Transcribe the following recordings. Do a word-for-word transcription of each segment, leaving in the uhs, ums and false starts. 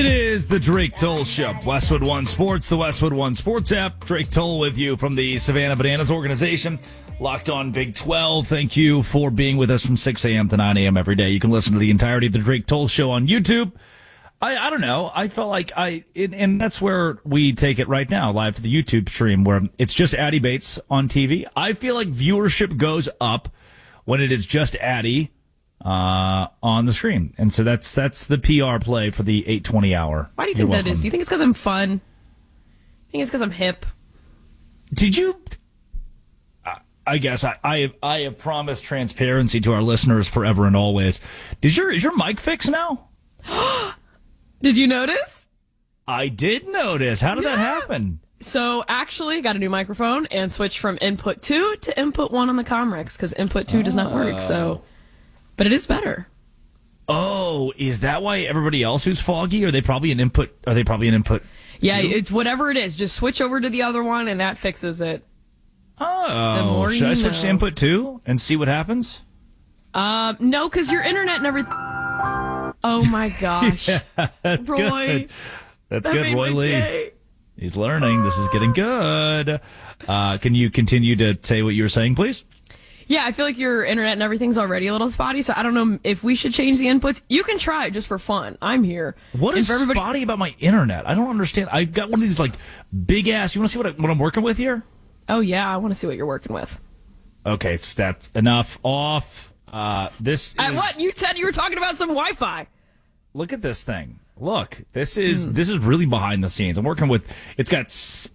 It is the Drake Toll Show. Westwood One Sports, the Westwood One Sports app. Drake Toll with you from the Savannah Bananas organization. Locked on Big twelve. Thank you for being with us from six a.m. to nine a.m. every day. You can listen to the entirety of the Drake Toll Show on YouTube. I, I don't know. I felt like I, it, and that's where we take it right now, live to the YouTube stream, where it's just Addie Bates on T V. I feel like viewership goes up when it is just Addie uh, on the screen. And so that's that's the P R play for the eight twenty hour. Why do you think that is? Do you think it's because I'm fun? I think it's because I'm hip. Did you... I guess I, I have I have promised transparency to our listeners forever and always. Did your is your mic fixed now? Did you notice? I did notice. How did yeah. that happen? So actually, got a new microphone and switched from input two to input one on the Comrex because input two oh. does not work. So, but it is better. Oh, is that why everybody else who's foggy? Are they probably an input? Are they probably an input? Yeah, two? It's whatever it is. Just switch over to the other one, and that fixes it. Oh, should I switch know. to input two and see what happens? Um, no, because your internet and everything. Oh my gosh, yeah, that's Roy, good. That's that good, Roy Lee. Day. He's learning. This is getting good. Uh, can you continue to say what you were saying, please? Yeah, I feel like your internet and everything's already a little spotty, so I don't know if we should change the inputs. You can try it just for fun. I'm here. What is everybody- spotty about my internet? I don't understand. I've got one of these like big ass. You want to see what I, what I'm working with here? Oh, yeah, I want to see what you're working with. Okay, so that's enough. Off. Uh, this At is, what? You said you were talking about some Wi-Fi. Look at this thing. Look, this is mm. this is really behind the scenes. I'm working with. It's got s-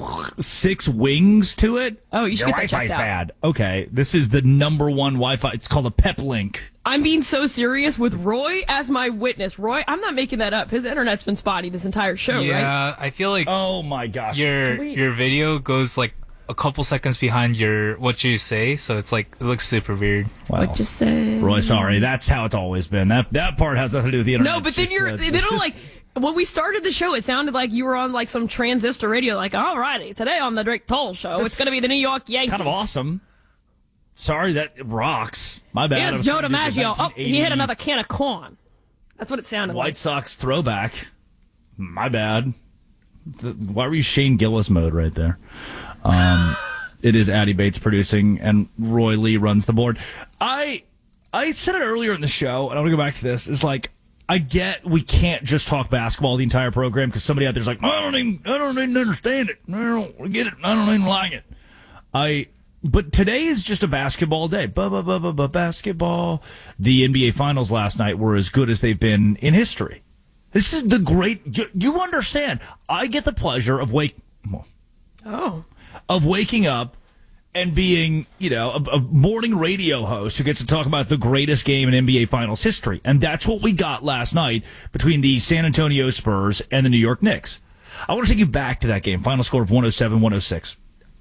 six wings to it. Oh, you should Your get that Wi-Fi's checked out. bad. Okay, this is the number one Wi-Fi. It's called a PepLink. I'm being so serious with Roy as my witness. Roy, I'm not making that up. His internet's been spotty this entire show, yeah, right? Yeah, I feel like. Oh my gosh. Your we... your video goes like a couple seconds behind your what you say, so it's like it looks super weird. Wow. What you say? Roy, sorry. That's how it's always been. That that part has nothing to do with the internet. No, but it's then just, you're uh, they it's don't just... like when we started the show. It sounded like you were on like some transistor radio. Like, alrighty, today on the Drake Toll Show, That's it's going to be the New York Yankees. Kind of awesome. Sorry, that rocks. My bad. Here's Joe DiMaggio. Oh, he hit another can of corn. That's what it sounded White like. Sox throwback. My bad. The, why were you Shane Gillis mode right there? Um, it is Addie Bates producing, and Roy Lee runs the board. I I said it earlier in the show, and I want to go back to this. It's like, I get we can't just talk basketball the entire program because somebody out there's like, I don't even I don't even understand it. I don't get it. I don't even like it. I. But today is just a basketball day. Ba ba ba ba ba basketball. The N B A Finals last night were as good as they've been in history. This is the great. You, you understand? I get the pleasure of wake. Oh. Of waking up and being, you know, a, a morning radio host who gets to talk about the greatest game in N B A Finals history, and that's what we got last night between the San Antonio Spurs and the New York Knicks. I want to take you back to that game. Final score of one oh seven one oh six.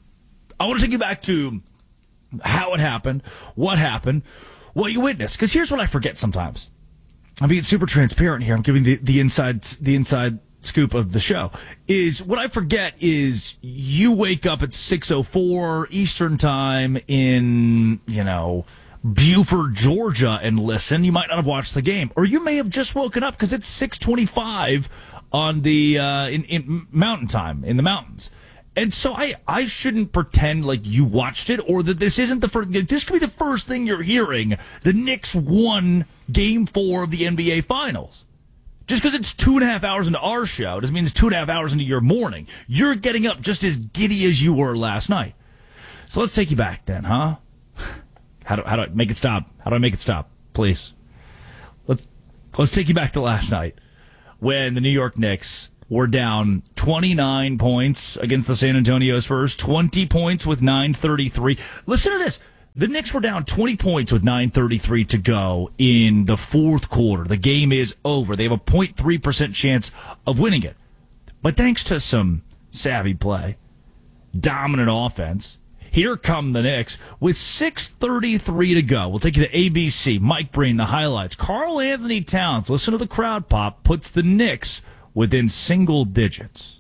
I want to take you back to how it happened, what happened, what you witnessed. Because here's what I forget sometimes. I'm being super transparent here. I'm giving the, the inside the inside scoop of the show. Is what I forget is you wake up at six oh four Eastern time in, you know, Buford, Georgia, and listen. You might not have watched the game, or you may have just woken up because it's six twenty-five on the uh, in, in Mountain Time in the mountains. And so I, I shouldn't pretend like you watched it or that this isn't the first. This could be the first thing you're hearing. The Knicks won Game Four of the N B A Finals. Just because it's two and a half hours into our show doesn't mean it's two and a half hours into your morning. You're getting up just as giddy as you were last night. So let's take you back then, huh? How do how do I make it stop? How do I make it stop? Please. Let's let's take you back to last night when the New York Knicks were down twenty-nine points against the San Antonio Spurs, twenty points with nine thirty-three. Listen to this. The Knicks were down twenty points with nine thirty-three to go in the fourth quarter. The game is over. They have a zero point three percent chance of winning it. But thanks to some savvy play, dominant offense, here come the Knicks with six thirty-three to go. We'll take you to A B C. Mike Breen, the highlights. Karl Anthony Towns, listen to the crowd pop, puts the Knicks within single digits.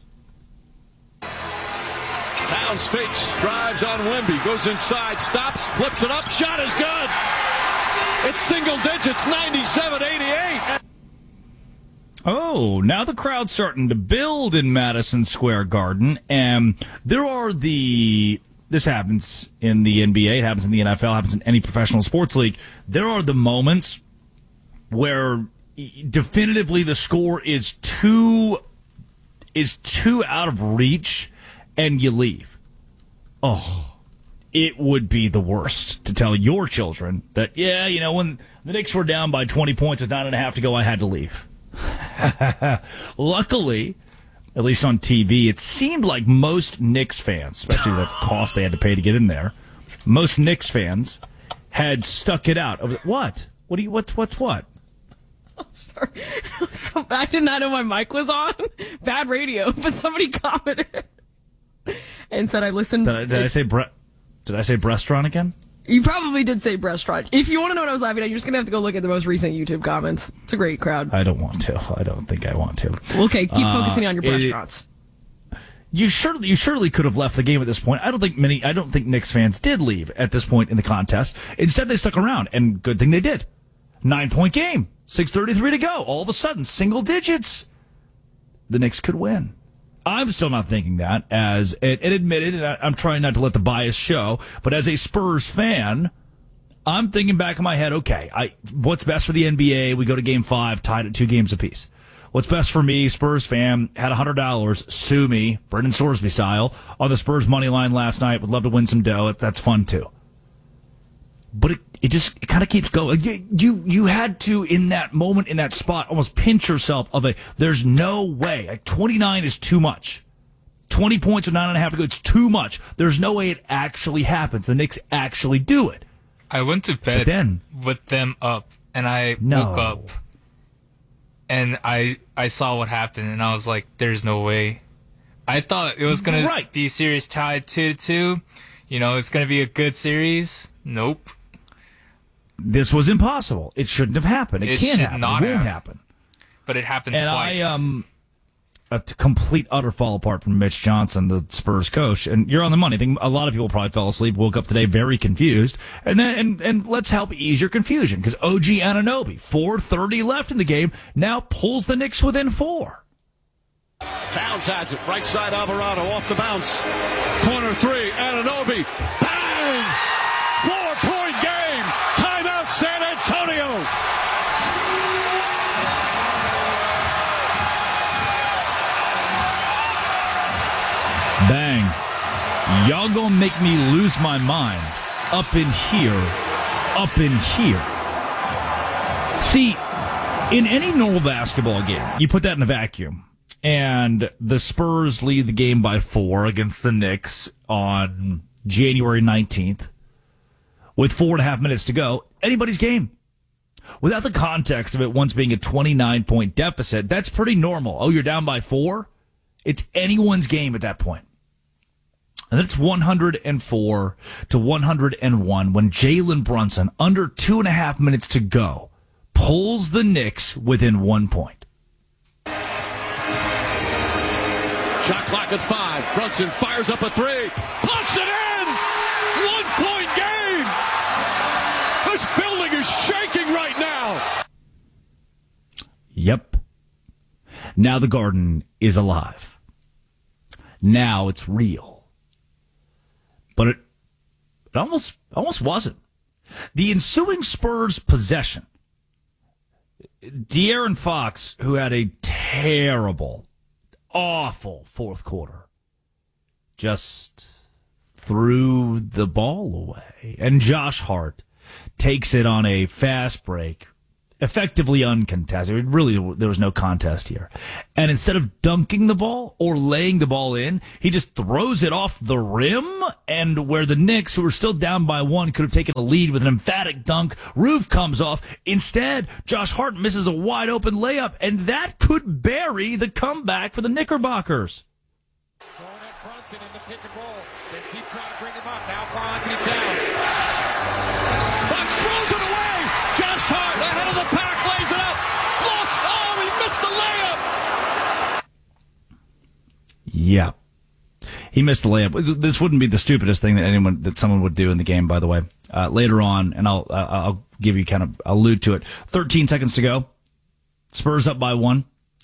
Towns fakes, drives on Wemby, goes inside, stops, flips it up, shot is good. It's single digits, ninety-seven eighty-eight. Oh, now the crowd's starting to build in Madison Square Garden, and there are the. This happens in the N B A, it happens in the N F L, it happens in any professional sports league. There are the moments where definitively the score is too is too out of reach, and you leave. Oh, it would be the worst to tell your children that, yeah, you know, when the Knicks were down by twenty points with nine and a half to go, I had to leave. Luckily, at least on T V, it seemed like most Knicks fans, especially the cost they had to pay to get in there, most Knicks fans had stuck it out. What? What do you? What's what's what? I'm sorry. So I did not know my mic was on. Bad radio, but somebody commented and said I listened. Did I, did I say bre- Did I say restaurant again? You probably did say restaurant. If you want to know what I was laughing at, you're just going to have to go look at the most recent YouTube comments. It's a great crowd. I don't want to. I don't think I want to. Okay, keep uh, focusing on your it, restaurants. You surely, you surely could have left the game at this point. I don't think many. I don't think Knicks fans did leave at this point in the contest. Instead, they stuck around, and good thing they did. Nine point game, six thirty-three to go. All of a sudden, single digits. The Knicks could win. I'm still not thinking that, as and, and admitted, and I, I'm trying not to let the bias show, but as a Spurs fan, I'm thinking back in my head, okay, I what's best for the N B A? We go to game five, tied at two games apiece. What's best for me, Spurs fan, had one hundred dollars, sue me, Brendan Sorsby style, on the Spurs money line last night. Would love to win some dough. That's fun, too. But it, it just it kind of keeps going. You, you you had to, in that moment, in that spot, almost pinch yourself of a, there's no way. Like, twenty-nine is too much. twenty points with nine and a half to go, it's too much. There's no way it actually happens. The Knicks actually do it. I went to bed then, with them up, and I no. woke up, and I I saw what happened, and I was like, there's no way. I thought it was going right. to be series tied two to two. You know, it's going to be a good series. Nope. This was impossible. It shouldn't have happened. It, it can't should happen. Not it won't have. happen. But it happened and twice. I, um, a complete utter fall apart from Mitch Johnson, the Spurs coach. And you're on the money. I think a lot of people probably fell asleep, woke up today very confused. And then, and, and let's help ease your confusion, because O G Anunoby, four thirty left in the game, now pulls the Knicks within four. Towns has it. Right side, Alvarado off the bounce. Corner three, Anunoby. Bang! Four-point game. Timeout, San Antonio. Bang. Y'all gonna make me lose my mind up in here, up in here. See, in any normal basketball game, you put that in a vacuum, and the Spurs lead the game by four against the Knicks on January nineteenth. With four and a half minutes to go, anybody's game. Without the context of it once being a twenty-nine point deficit, that's pretty normal. Oh, you're down by four? It's anyone's game at that point. And then it's one hundred four to one hundred one when Jalen Brunson, under two and a half minutes to go, pulls the Knicks within one point. Shot clock at five. Brunson fires up a three. Puts it in! One-point game! This building is shaking right now! Yep. Now the Garden is alive. Now it's real. But it, it almost, almost wasn't. The ensuing Spurs possession, De'Aaron Fox, who had a terrible, awful fourth quarter, just threw the ball away. And Josh Hart takes it on a fast break, effectively uncontested. Really, there was no contest here. And instead of dunking the ball or laying the ball in, he just throws it off the rim, and where the Knicks, who were still down by one, could have taken a lead with an emphatic dunk, roof comes off. Instead, Josh Hart misses a wide-open layup, and that could bury the comeback for the Knickerbockers. Going at Brunson in the pick and roll. They keep trying to bring him up. Now for Anthony Towns. Fox throws it away. Josh Hart ahead of the pack, lays it up. Lost. Oh, he missed the layup. Yeah. He missed the layup. This wouldn't be the stupidest thing that anyone, that someone would do in the game, by the way. Uh, later on, and I'll, uh, I'll give you kind of, I'll allude to it. thirteen seconds to go. Spurs up by one.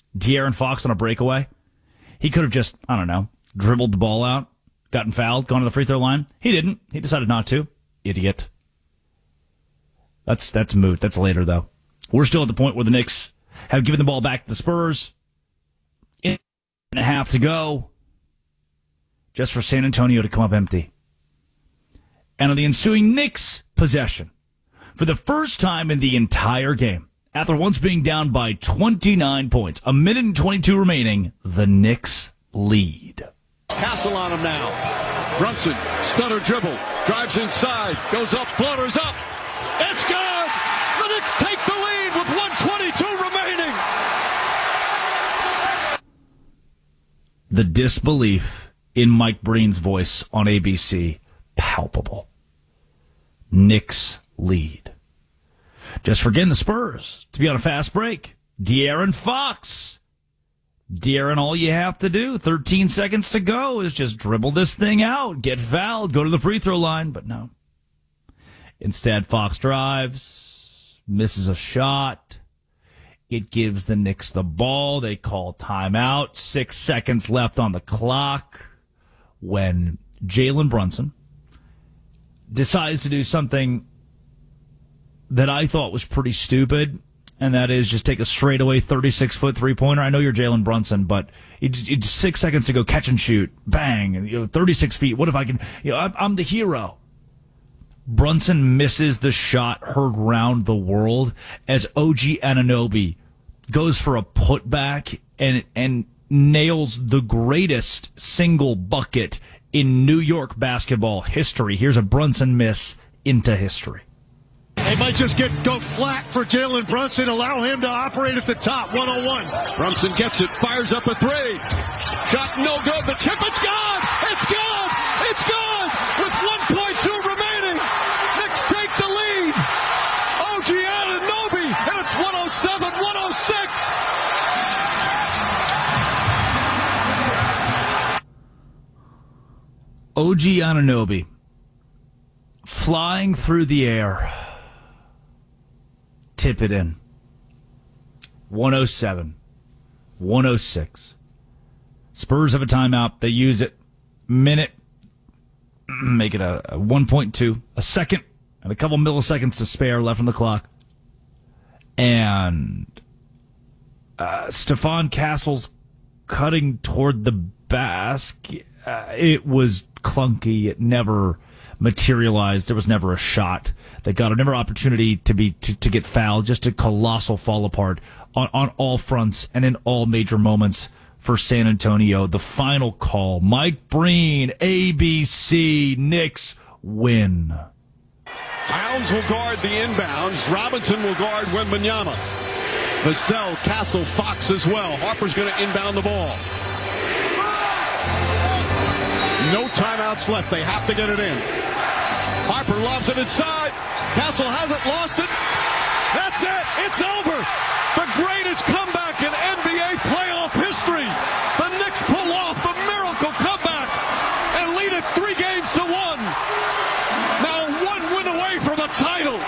De'Aaron Fox on a breakaway. He could have just, I don't know, dribbled the ball out, gotten fouled, gone to the free throw line. He didn't. He decided not to. Idiot. That's that's moot. That's later, though. We're still at the point where the Knicks have given the ball back to the Spurs. In and a half to go. Just for San Antonio to come up empty. And on the ensuing Knicks possession, for the first time in the entire game, after once being down by twenty-nine points, a minute and twenty-two remaining, the Knicks lead. Castle on him now. Brunson, stutter dribble, drives inside, goes up, floaters up. It's good! The Knicks take the lead with one twenty-two remaining. The disbelief in Mike Breen's voice on A B C, palpable. Knicks lead. Just for getting the Spurs to be on a fast break. De'Aaron Fox. De'Aaron, all you have to do, thirteen seconds to go, is just dribble this thing out, get fouled, go to the free throw line. But no. Instead, Fox drives, misses a shot. It gives the Knicks the ball. They call timeout. Six seconds left on the clock when Jalen Brunson decides to do something that I thought was pretty stupid, and that is just take a straightaway thirty-six foot three-pointer. I know you're Jalen Brunson, but it, it, six seconds to go, catch and shoot, bang, you know, thirty-six feet. What if I can, you know, I'm, I'm the hero. Brunson misses the shot heard round the world as O G Anunoby goes for a putback and and nails the greatest single bucket in New York basketball history. Here's a Brunson miss into history. They might just get go flat for Jalen Brunson, allow him to operate at the top, one oh one. Brunson gets it, fires up a three. Shot no good, the chip, it's gone! It's gone! It's gone! With one point two remaining, Knicks take the lead. O G Anunoby, and it's one oh seven one oh six. O G Anunoby flying through the air. Tip it in. one oh seven one oh six. Spurs have a timeout. They use it. Minute. Make it a, a one point two. A second and a couple milliseconds to spare left on the clock. And uh, Stephon Castle's cutting toward the basket. Uh, it was clunky. It never materialized. There was never a shot that got never opportunity to be to, to get fouled. Just a colossal fall apart on, on all fronts and in all major moments for San Antonio. The final call. Mike Breen, A B C, Knicks win. Towns will guard the inbounds. Robinson will guard Wembanyama. Vassell, Castle, Fox as well. Harper's going to inbound the ball. No timeouts left. They have to get it in. Harper lobs it inside. Castle hasn't lost it. That's it. It's over. The greatest comeback in N B A playoff history. The Knicks pull off the miracle comeback and lead it three games to one. Now one win away from a title.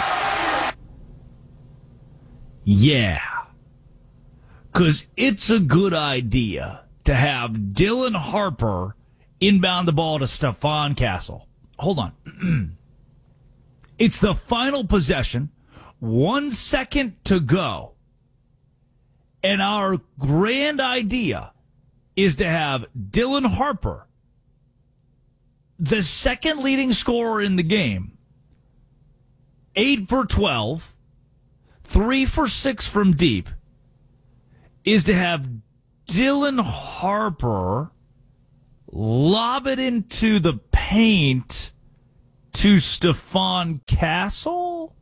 Yeah. Because it's a good idea to have Dylan Harper inbound the ball to Stephon Castle. Hold on. It's the final possession. One second to go. And our grand idea is to have Dylan Harper, the second leading scorer in the game, eight for twelve, three for six from deep, is to have Dylan Harper lob it into the paint to Stephon Castle?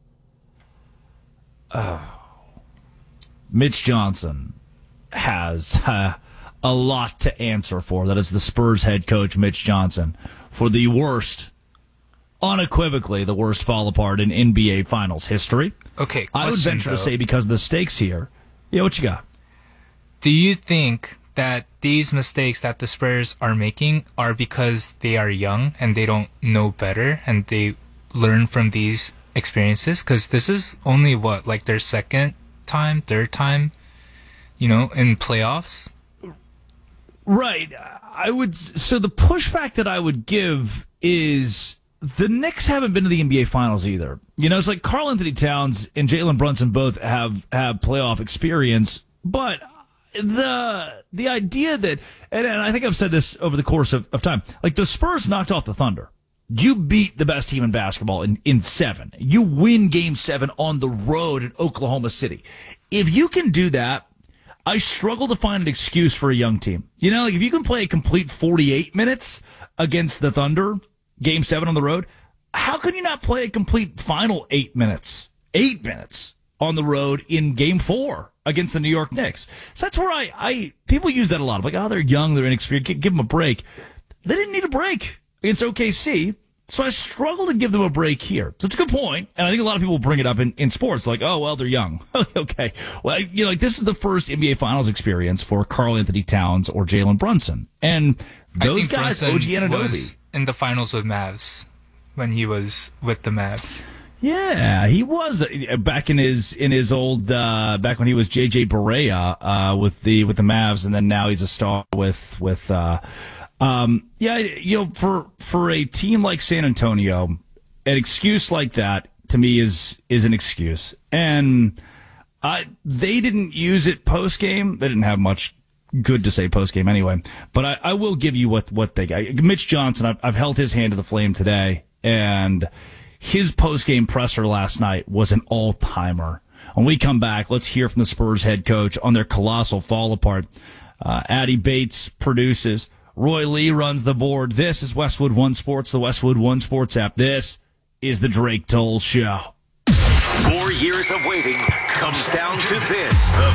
Oh. Mitch Johnson has uh, a lot to answer for. That is the Spurs head coach, Mitch Johnson, for the worst, unequivocally the worst fall apart in N B A Finals history. Okay, question, I would venture though. to say because of the stakes here. Yeah, what you got? Do you think that these mistakes that the Spurs are making are because they are young and they don't know better and they learn from these experiences? Because this is only, what, like their second time, third time you know, in playoffs. Right. I would. So the pushback that I would give is the Knicks haven't been to the N B A Finals either. You know, it's like Karl Anthony Towns and Jalen Brunson both have have playoff experience, but the the idea that, and, and I think I've said this over the course of, of time, like the Spurs knocked off the Thunder. You beat the best team in basketball in, in seven. You win game seven on the road in Oklahoma City. If you can do that, I struggle to find an excuse for a young team. You know, like if you can play a complete forty-eight minutes against the Thunder, game seven on the road, how can you not play a complete final eight minutes, eight minutes on the road in game four against the New York Knicks? So that's where I, I people use that a lot. Like, oh, they're young, they're inexperienced, give them a break. They didn't need a break against O K C. So I struggle to give them a break here. So it's a good point, and I think a lot of people bring it up in, in sports, like, oh, well, they're young. Okay. Well, you know, like this is the first N B A Finals experience for Karl Anthony Towns or Jalen Brunson. And those guys, Brunson O G Anunoby, was in the finals with Mavs when he was with the Mavs. Yeah, he was uh, back in his in his old uh, back when he was J J Barea uh, with the with the Mavs, and then now he's a star with with. Uh, Um, yeah, you know, for, for a team like San Antonio, an excuse like that to me is, is an excuse. And, uh, they didn't use it post game. They didn't have much good to say post game anyway, but I, I will give you what, what they got. Mitch Johnson, I've, I've held his hand to the flame today, and his post game presser last night was an all timer. When we come back, let's hear from the Spurs head coach on their colossal fall apart. Uh, Addy Bates produces. Roy Lee runs the board. This is Westwood One Sports, the Westwood One Sports app. This is the Drake Toll Show. Four years of waiting comes down to this. The